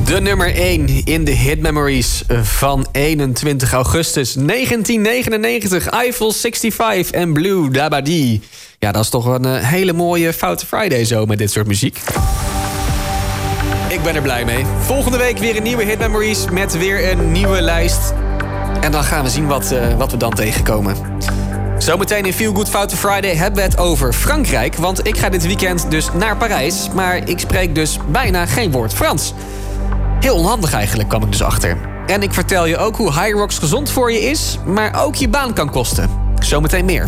De nummer 1 in de Hit Memories van 21 augustus 1999. Eiffel 65 en Blue Dabadi. Ja, dat is toch een hele mooie Foute Friday zo met dit soort muziek. Ik ben er blij mee. Volgende week weer een nieuwe Hit Memories met weer een nieuwe lijst. En dan gaan we zien wat we dan tegenkomen. Zometeen in Feel Good Foute Friday hebben we het over Frankrijk. Want ik ga dit weekend dus naar Parijs. Maar ik spreek dus bijna geen woord Frans. Heel onhandig eigenlijk, kwam ik dus achter. En ik vertel je ook hoe High Rocks gezond voor je is, maar ook je baan kan kosten. Zometeen meer.